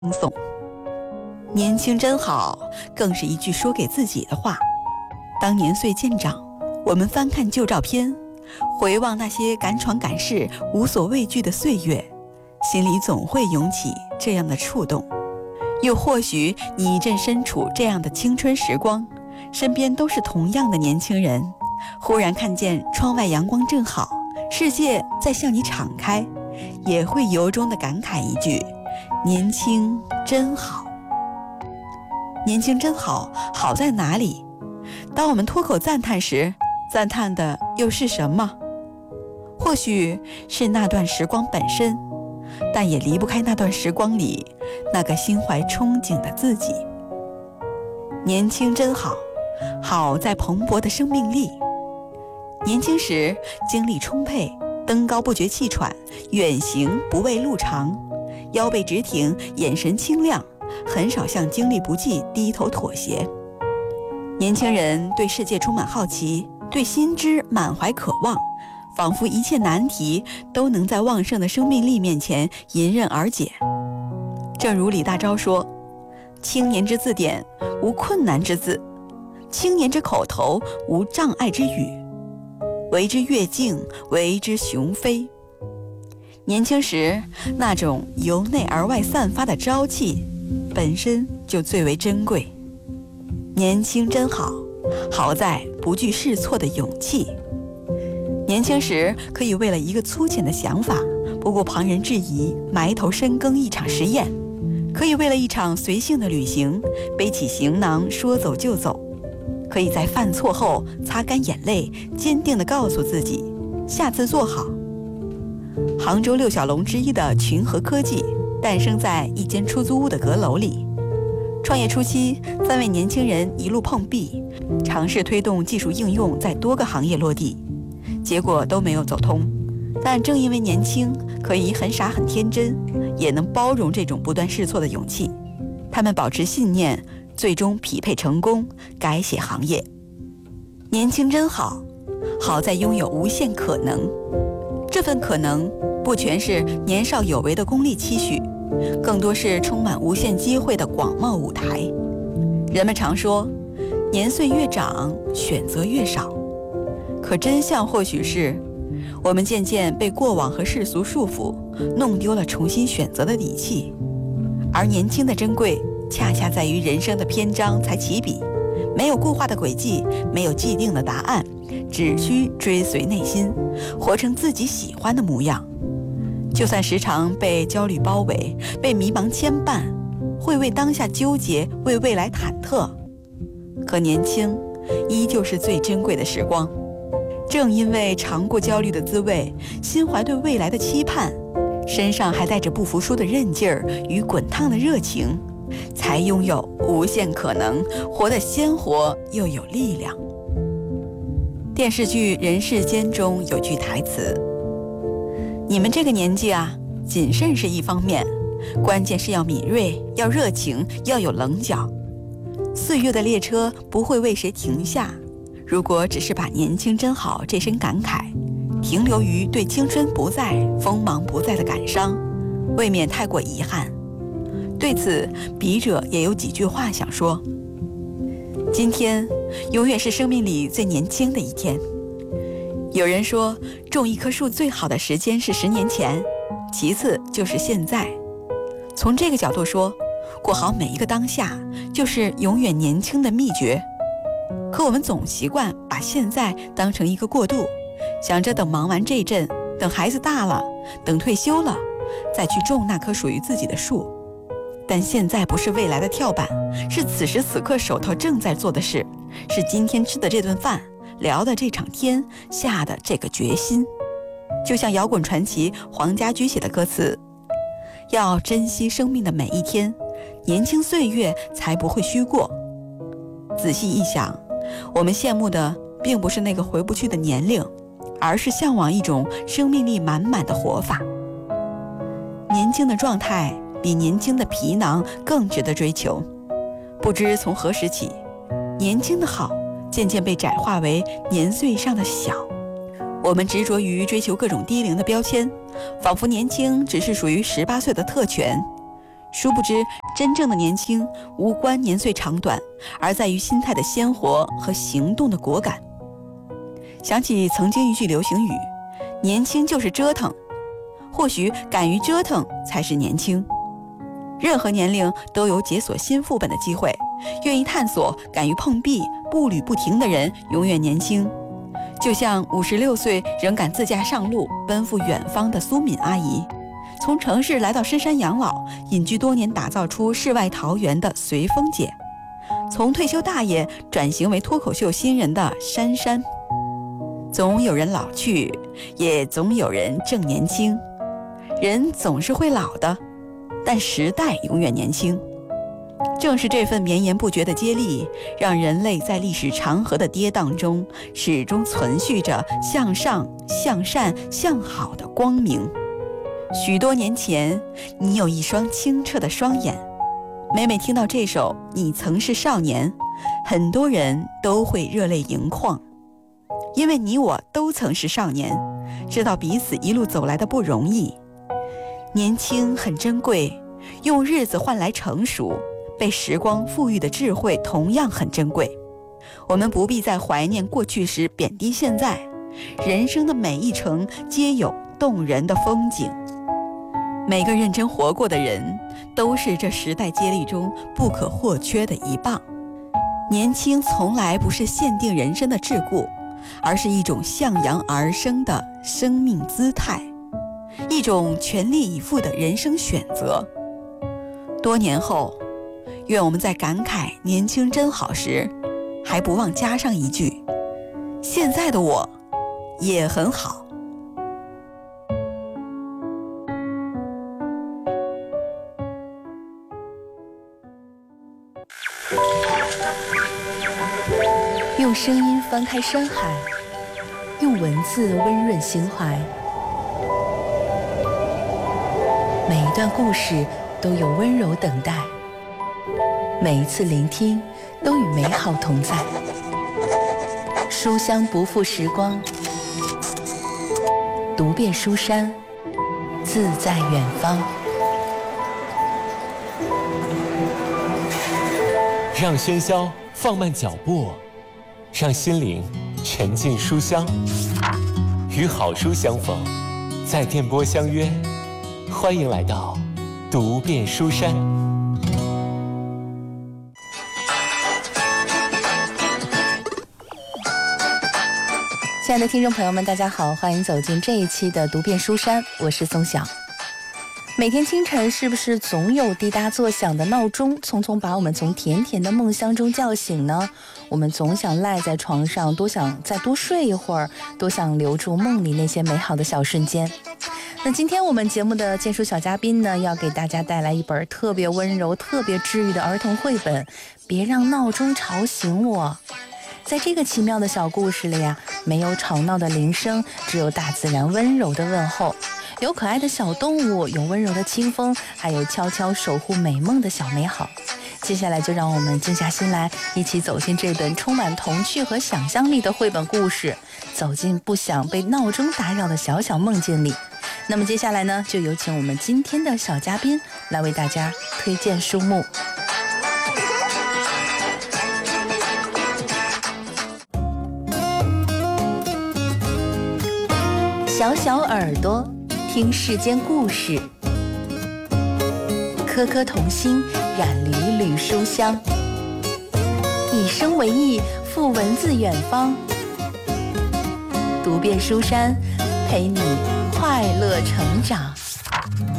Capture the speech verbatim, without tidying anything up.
颂。年轻真好，更是一句说给自己的话。当年岁渐长，我们翻看旧照片，回望那些敢闯敢试、无所畏惧的岁月，心里总会涌起这样的触动。又或许你正身处这样的青春时光，身边都是同样的年轻人，忽然看见窗外阳光正好，世界在向你敞开，也会由衷地感慨一句：年轻真好。年轻真好，好在哪里？当我们脱口赞叹时，赞叹的又是什么？或许是那段时光本身，但也离不开那段时光里那个心怀憧憬的自己。年轻真好，好在蓬勃的生命力。年轻时精力充沛，登高不觉气喘，远行不畏路长，腰背直挺，眼神清亮，很少向精力不济低头妥协。年轻人对世界充满好奇，对新知满怀渴望，仿佛一切难题都能在旺盛的生命力面前迎刃而解。正如李大钊说：青年之字典，无困难之字；青年之口头，无障碍之语。为之跃进，为之雄飞。年轻时那种由内而外散发的朝气，本身就最为珍贵。年轻真好，好在不惧试错的勇气。年轻时可以为了一个粗浅的想法，不顾旁人质疑，埋头深耕一场实验；可以为了一场随性的旅行，背起行囊说走就走；可以在犯错后擦干眼泪，坚定地告诉自己下次做好。杭州六小龙之一的群和科技诞生在一间出租屋的阁楼里。创业初期，三位年轻人一路碰壁，尝试推动技术应用在多个行业落地，结果都没有走通。但正因为年轻，可以很傻很天真，也能包容这种不断试错的勇气，他们保持信念，最终匹配成功，改写行业。年轻真好，好在拥有无限可能。这份可能不全是年少有为的功利期许，更多是充满无限机会的广袤舞台。人们常说，年岁越长，选择越少。可真相或许是，我们渐渐被过往和世俗束缚，弄丢了重新选择的底气。而年轻的珍贵，恰恰在于人生的篇章才起笔，没有固化的轨迹，没有既定的答案，只需追随内心，活成自己喜欢的模样。就算时常被焦虑包围，被迷茫牵绊，会为当下纠结，为未来忐忑，可年轻依旧是最珍贵的时光。正因为尝过焦虑的滋味，心怀对未来的期盼，身上还带着不服输的韧劲儿与滚烫的热情，才拥有无限可能，活得鲜活又有力量。电视剧《人世间》中有句台词：你们这个年纪啊，谨慎是一方面，关键是要敏锐，要热情，要有棱角。岁月的列车不会为谁停下，如果只是把年轻真好这声感慨停留于对青春不在、锋芒不在的感伤，未免太过遗憾。对此，笔者也有几句话想说。今天永远是生命里最年轻的一天。有人说，种一棵树最好的时间是十年前，其次就是现在。从这个角度说，过好每一个当下，就是永远年轻的秘诀。可我们总习惯把现在当成一个过渡，想着等忙完这阵，等孩子大了，等退休了，再去种那棵属于自己的树。但现在不是未来的跳板，是此时此刻手头正在做的事，是今天吃的这顿饭，聊的这场天，下的这个决心。就像摇滚传奇黄家驹写的歌词：要珍惜生命的每一天，年轻岁月才不会虚过。仔细一想，我们羡慕的并不是那个回不去的年龄，而是向往一种生命力满满的活法。年轻的状态比年轻的皮囊更值得追求。不知从何时起，年轻的好渐渐被窄化为年岁上的小。我们执着于追求各种低龄的标签，仿佛年轻只是属于十八岁的特权。 殊不知，真正的年轻无关年岁长短，而在于心态的鲜活和行动的果敢。想起曾经一句流行语，年轻就是折腾，或许敢于折腾才是年轻。任何年龄都有解锁新副本的机会，愿意探索、敢于碰壁、步履不停的人永远年轻。就像五十六岁仍敢自驾上路奔赴远方的苏敏阿姨，从城市来到深山养老，隐居多年打造出世外桃源的随风姐，从退休大爷转型为脱口秀新人的珊珊。总有人老去，也总有人正年轻。人总是会老的，但时代永远年轻。正是这份绵延不绝的接力，让人类在历史长河的跌宕中，始终存续着向上、向善、向好的光明。许多年前，你有一双清澈的双眼，每每听到这首《你曾是少年》，很多人都会热泪盈眶，因为你我都曾是少年，知道彼此一路走来的不容易。年轻很珍贵，用日子换来成熟，被时光赋予的智慧同样很珍贵。我们不必在怀念过去时贬低现在，人生的每一程皆有动人的风景。每个认真活过的人，都是这时代接力中不可或缺的一棒。年轻从来不是限定人生的桎梏，而是一种向阳而生的生命姿态，一种全力以赴的人生选择。多年后，愿我们在感慨年轻真好时，还不忘加上一句：现在的我也很好。 用声音翻开山海，用文字温润心怀。每一段故事都有温柔等待，每一次聆听都与美好同在。书香不负时光，读遍书山，自在远方。 让喧嚣放慢脚步，让心灵沉浸书香，与好书相逢，在电波相约。欢迎来到读遍书山。 亲爱的听众朋友们，大家好，欢迎走进这一期的读遍书山，我是松晓。每天清晨，是不是总有滴答作响的闹钟，匆匆把我们从甜甜的梦乡中叫醒呢？我们总想赖在床上，多想再多睡一会儿，多想留住梦里那些美好的小瞬间。那今天我们节目的荐书小嘉宾呢，要给大家带来一本特别温柔、特别治愈的儿童绘本《别让闹钟吵醒我》。在这个奇妙的小故事里呀、啊，没有吵闹的铃声，只有大自然温柔的问候。有可爱的小动物，有温柔的清风，还有悄悄守护美梦的小美好。接下来就让我们静下心来，一起走进这本充满童趣和想象力的绘本故事，走进不想被闹钟打扰的小小梦境里。那么接下来呢，就有请我们今天的小嘉宾来为大家推荐书目。小小耳朵听世间故事，颗颗童心染缕缕书香，以声为翼，赴文字远方。读遍书山，陪你快乐成长。